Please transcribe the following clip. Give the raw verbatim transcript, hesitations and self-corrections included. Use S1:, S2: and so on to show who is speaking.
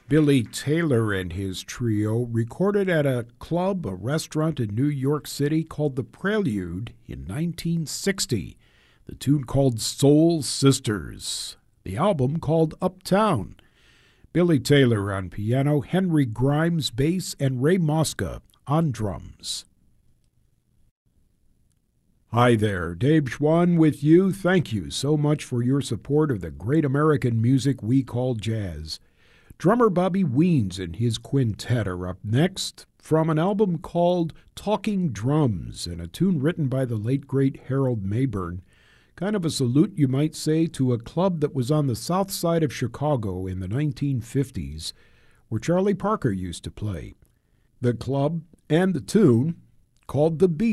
S1: Billy Taylor and his trio recorded at a club, a restaurant in New York City called The Prelude in nineteen sixty. The tune called Soul Sisters. The album called Uptown. Billy Taylor on piano, Henry Grimes bass, and Ray Mosca on drums. Hi there, Dave Schwann with you. Thank you so much for your support of the great American music we call jazz. Drummer Bobby Weens and his quintet are up next from an album called Talking Drums and a tune written by the late great Harold Mayburn. Kind of a salute, you might say, to a club that was on the south side of Chicago in the nineteen fifties, where Charlie Parker used to play. The club and the tune, called The Beat.